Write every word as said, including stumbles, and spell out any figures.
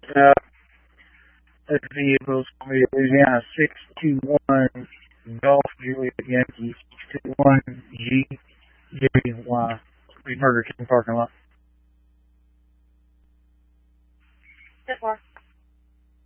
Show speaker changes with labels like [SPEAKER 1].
[SPEAKER 1] Uh, this vehicle's going to be Louisiana six two one Golf Juliet Yankee six two one G J Y. Burger King parking lot.